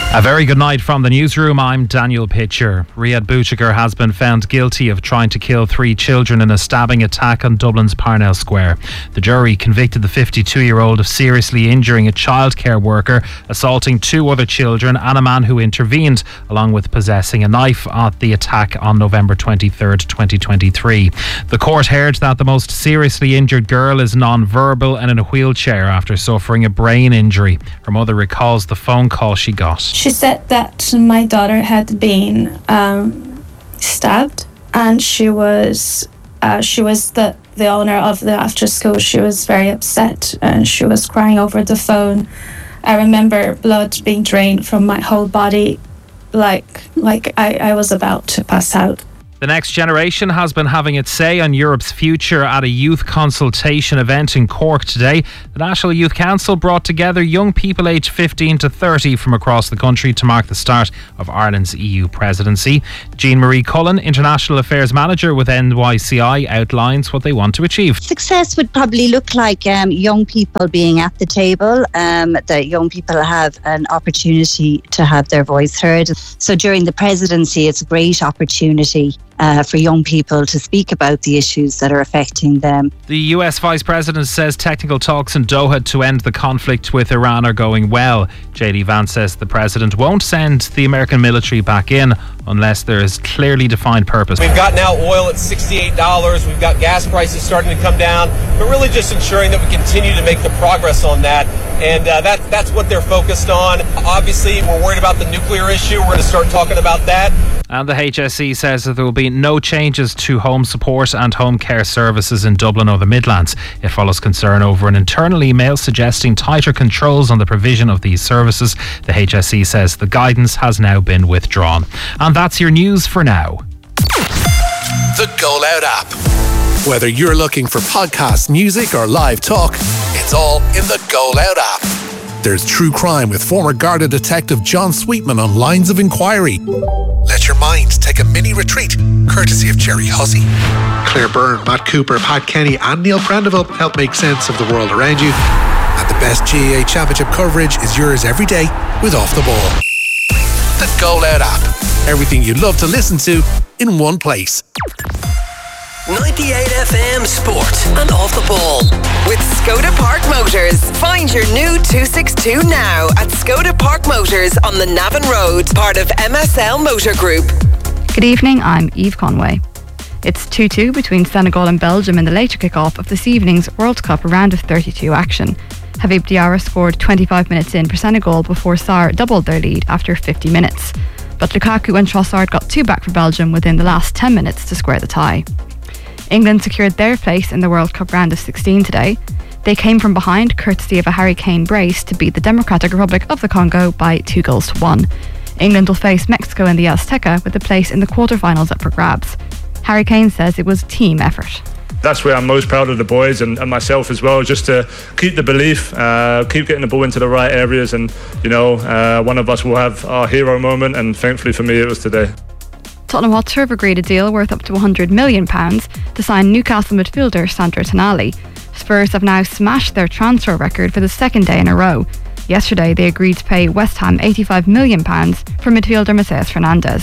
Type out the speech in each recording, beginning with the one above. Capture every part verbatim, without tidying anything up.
A very good night from the newsroom. I'm Daniel Pitcher. Riyad Bouchikar has been found guilty of trying to kill three children in a stabbing attack on Dublin's Parnell Square. The jury convicted the fifty-two-year-old of seriously injuring a childcare worker, assaulting two other children and a man who intervened, along with possessing a knife at the attack on November twenty-third, twenty twenty-three. The court heard that the most seriously injured girl is non-verbal and in a wheelchair after suffering a brain injury. Her mother recalls the phone call she got. She said that my daughter had been um, stabbed, and she was uh, she was the, the owner of the after school. She was very upset and she was crying over the phone. I remember blood being drained from my whole body, like like I, I was about to pass out. The Next Generation has been having its say on Europe's future at a youth consultation event in Cork today. The National Youth Council brought together young people aged fifteen to thirty from across the country to mark the start of Ireland's E U presidency. Jean-Marie Cullen, International Affairs Manager with N Y C I, outlines what they want to achieve. Success would probably look like um, young people being at the table, um, that young people have an opportunity to have their voice heard. So during the presidency, it's a great opportunity Uh, for young people to speak about the issues that are affecting them. The U S Vice President says technical talks in Doha to end the conflict with Iran are going well. J D Vance says the President won't send the American military back in unless there is clearly defined purpose. We've got now oil at sixty-eight dollars, we've got gas prices starting to come down, but really just ensuring that we continue to make the progress on that. And uh, that, that's what they're focused on. Obviously, we're worried about the nuclear issue. We're going to start talking about that. And the H S E says that there will be no changes to home support and home care services in Dublin or the Midlands. It follows concern over an internal email suggesting tighter controls on the provision of these services. The H S E says the guidance has now been withdrawn. And that's your news for now. The Go Loud app. Whether you're looking for podcasts, music or live talk, it's all in the Go Loud app. There's true crime with former Garda detective John Sweetman on Lines of Inquiry. Let your mind take a mini retreat, courtesy of Jerry Hussey. Claire Byrne, Matt Cooper, Pat Kenny and Neil Prendeville help make sense of the world around you. And the best G A A Championship coverage is yours every day with Off the Ball. The Go Loud app. Everything you love to listen to in one place. ninety-eight F M Sport and Off the Ball. With Skoda Park Motors. Find your new two sixty-two now at Skoda Park Motors on the Navan Road, part of M S L Motor Group. Good evening, I'm Eve Conway. It's two two between Senegal and Belgium in the later kick-off of this evening's World Cup round of thirty-two action. Habib Diarra scored twenty-five minutes in for Senegal before Sarr doubled their lead after fifty minutes. But Lukaku and Trossard got two back for Belgium within the last ten minutes to square the tie. England secured their place in the World Cup round of sixteen today. They came from behind courtesy of a Harry Kane brace to beat the Democratic Republic of the Congo by two goals to one. England will face Mexico in the Azteca with the place in the quarterfinals up for grabs. Harry Kane says it was a team effort. That's where I'm most proud of the boys and, and myself as well, just to keep the belief, uh, keep getting the ball into the right areas, and you know, uh, one of us will have our hero moment, and thankfully for me it was today. Tottenham Hotspur have agreed a deal worth up to one hundred million pounds to sign Newcastle midfielder Sandro Tonali. Spurs have now smashed their transfer record for the second day in a row. Yesterday they agreed to pay West Ham eighty-five million pounds for midfielder Matheus Fernandes.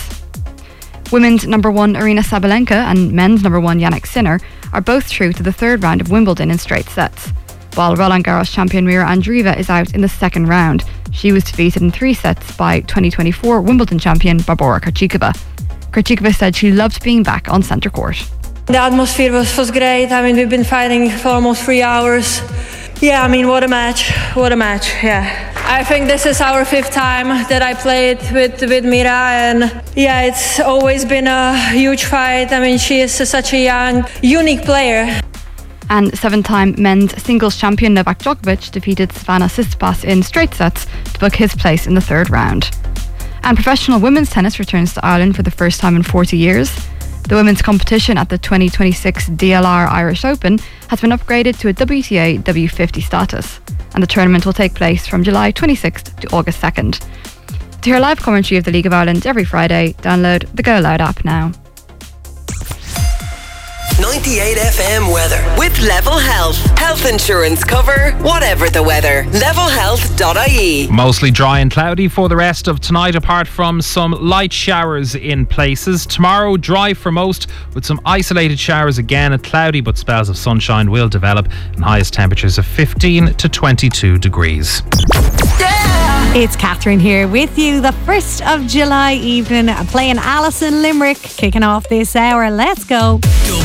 Women's number one Aryna Sabalenka and men's number one Jannik Sinner are both through to the third round of Wimbledon in straight sets. While Roland Garros champion Mira Andreeva is out in the second round. She was defeated in three sets by twenty twenty-four Wimbledon champion Barbora Krejcikova. Krejcikova said she loved being back on centre court. The atmosphere was, was great. I mean, we've been fighting for almost three hours. Yeah, I mean, what a match. What a match, yeah. I think this is our fifth time that I played with, with Mira, and yeah, it's always been a huge fight. I mean, she is such a young, unique player. And seven-time men's singles champion Novak Djokovic defeated Savannah Tsitsipas in straight sets to book his place in the third round. And professional women's tennis returns to Ireland for the first time in forty years. The women's competition at the twenty twenty-six D L R Irish Open has been upgraded to a W T A W fifty status, and the tournament will take place from July twenty-sixth to August second. To hear live commentary of the League of Ireland every Friday, download the Go Loud app now. ninety-eight F M weather. With Level Health. Health insurance cover, whatever the weather. level health dot I E. Mostly dry and cloudy for the rest of tonight, apart from some light showers in places. Tomorrow, dry for most, with some isolated showers again. Cloudy, but spells of sunshine will develop, and highest temperatures of fifteen to twenty-two degrees. It's Catherine here with you. The first of July evening, playing Alison Limerick, kicking off this hour. Let's go.